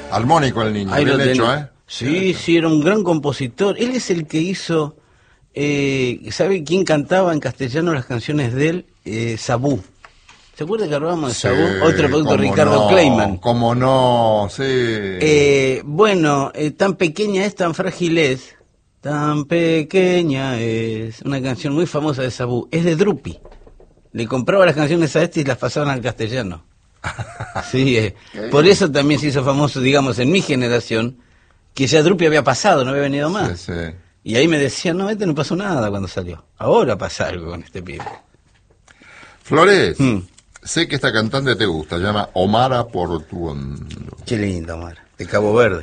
Armónico el niño, Ahí bien lo hecho, tenés. Sí, sí, era un gran compositor. Él es el que hizo, ¿sabe quién cantaba en castellano las canciones de él? Sabú. ¿Se acuerda que hablábamos de Sí, Sabú? Otro producto, cómo Ricardo no, Kleiman. cómo no, sí. Bueno, tan pequeña es, tan frágil es, tan pequeña es. Una canción muy famosa de Sabú. Es de Drupi. Le compraba las canciones a este y las pasaban al castellano. Sí, por eso también se hizo famoso, digamos, en mi generación, que ya Drupi había pasado, no había venido más. Sí, sí. Y ahí me decían, no, no pasó nada cuando salió. Ahora pasa algo con este pibe. Flores, Mm. sé que esta cantante te gusta, se llama Omara Portuondo. Qué lindo, Omar. De Cabo Verde.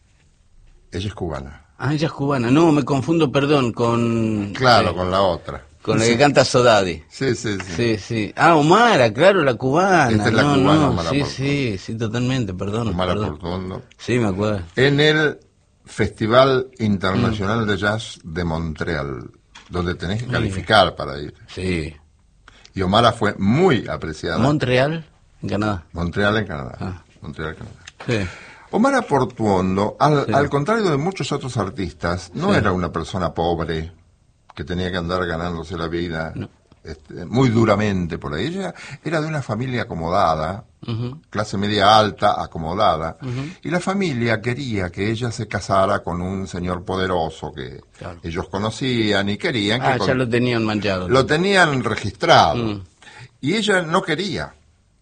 Ella es cubana. Ah, ella es cubana. No, me confundo, perdón, Claro, con la otra. con la que canta Sodadi. Sí, sí, sí. Sí, sí. Ah, Omara, claro, la cubana. Esta es la no, cubana, no, Omara sí, Portuondo. sí, sí, totalmente, perdón. Omara perdón. Portuondo. Sí, me acuerdo. En el Festival Internacional de Jazz de Montreal, donde tenés que calificar para ir. Sí. Y Omara fue muy apreciada. Montreal, en Canadá. Montreal en Canadá. Ah. Montreal, Canadá. Sí. Omara Portuondo, al, Sí. al contrario de muchos otros artistas, no Sí. era una persona pobre que tenía que andar ganándose la vida No. muy duramente por ahí. Ella era de una familia acomodada, Ujú. clase media alta, acomodada, Ujú. y la familia quería que ella se casara con un señor poderoso que Claro. ellos conocían y querían Ah, que ya lo tenían manchado. lo tenían registrado. Mm. Y ella no quería.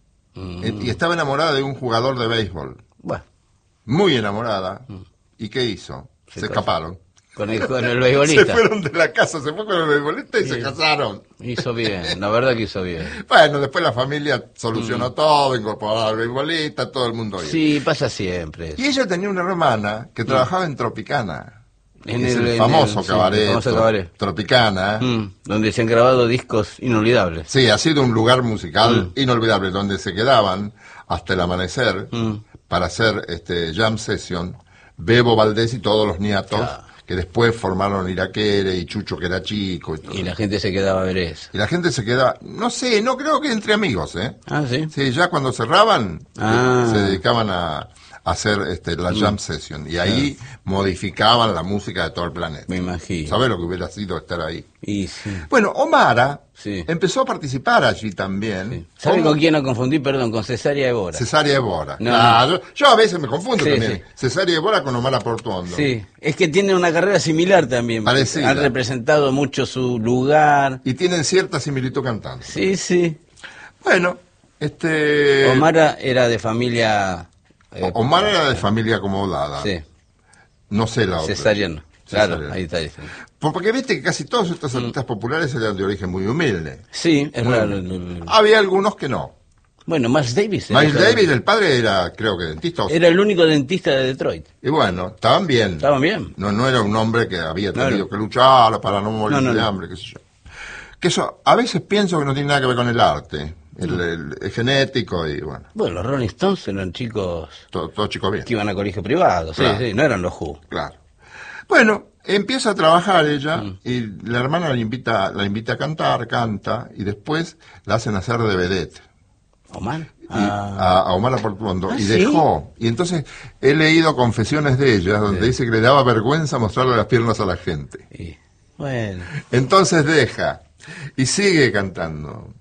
Mm. Y estaba enamorada de un jugador de béisbol. Bueno, Muy enamorada. ¿Y qué hizo? Se casó. escaparon. con el Se beisbolista. fueron de la casa, se fue con el beisbolista y se Sí. casaron. Hizo bien, la verdad que hizo bien. Bueno, después la familia solucionó todo, incorporó al beisbolista, todo el mundo bien. Sí, pasa siempre. Y ella tenía una hermana que trabajaba en Tropicana. En Es el- el en famoso el- sí, cabaret, el famoso cabaret. Tropicana. Donde se han grabado discos inolvidables. Sí, ha sido un lugar musical inolvidable, donde se quedaban hasta el amanecer para hacer jam session, Bebo Valdés y todos los niatos, Claro. que después formaron Iraquere y Chucho, que era chico. Y, todo. Y la gente se quedaba a ver eso. Y la gente se queda, no sé, no creo que entre amigos, ¿eh? Ah, sí. Sí, ya cuando cerraban, Ah. se dedicaban a hacer la jam session, y ahí modificaban la música de todo el planeta. Me imagino. ¿Sabes lo que hubiera sido estar ahí? Y sí. Bueno, Omara Sí. empezó a participar allí también. Sí. ¿Sabe como con quién no confundí? Perdón, con Cesárea Evora. Cesárea Evora. No, Claro, yo a veces me confundo Sí, también. sí. Cesárea Evora con Omara Portuondo. Sí, es que tienen una carrera similar también. Parecida. Han representado mucho su lugar. Y tienen cierta similitud cantando. Sí, sí. Bueno, Omara era de familia... Omara era de familia acomodada. Sí, No sé la otra. cesariano. Claro, Cesariano. ahí está diferente. Porque viste que casi todos estos artistas populares eran de origen muy humilde. Sí, es Muy raro. humilde. Había algunos que no. Bueno, Miles Davis. Miles Davis, el padre era, creo que dentista. Era el único dentista de Detroit. Y bueno, estaban bien. Estaban bien. No era un hombre que había tenido Claro. que luchar para no morir No, de no. hambre, qué sé yo. Que eso, a veces pienso que no tiene nada que ver con el arte. Es genético y bueno, Bueno, los Rolling Stones eran chicos todo chico bien. que iban a colegio privado. Sí, Claro. sí, no eran los Who. Claro. Bueno, empieza a trabajar ella y la hermana la invita a cantar, canta y después la hacen hacer de vedette. ¿Omar? Y a Omara Portuondo, y ¿sí? dejó. Y entonces he leído confesiones de ella donde dice que le daba vergüenza mostrarle las piernas a la gente. Y, bueno, Entonces deja y sigue cantando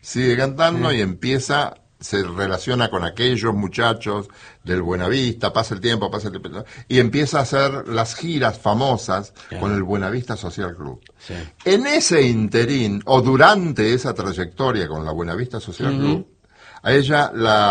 y empieza, se relaciona con aquellos muchachos del Buenavista, pasa el tiempo y empieza a hacer las giras famosas con el Buenavista Social Club. sí. En ese interín o durante esa trayectoria con la Buenavista Social Club, a ella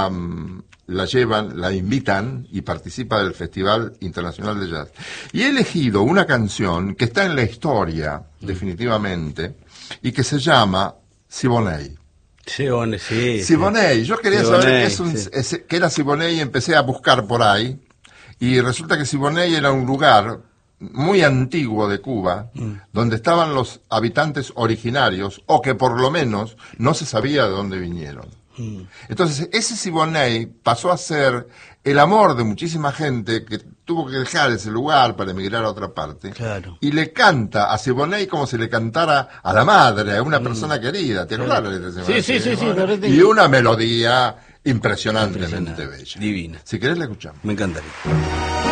la llevan, la invitan y participa del Festival Internacional de Jazz. Y he elegido una canción que está en la historia, definitivamente, y que se llama Siboney. Sí, bueno, sí. Siboney, yo quería saber Siboney, qué, es un- sí. qué era Siboney y empecé a buscar por ahí. Y resulta que Siboney era un lugar muy antiguo de Cuba, donde estaban los habitantes originarios, o que por lo menos no se sabía de dónde vinieron. Entonces, ese Siboney pasó a ser el amor de muchísima gente que tuvo que dejar ese lugar para emigrar a otra parte. Claro. Y le canta a Siboney como si le cantara a la madre, a una persona querida. ¿Te acordás la letra de Sí, Siboney? sí, sí, sí, lo retengo. Y una melodía impresionantemente bella. Divina. Si querés la escuchamos. Me encantaría.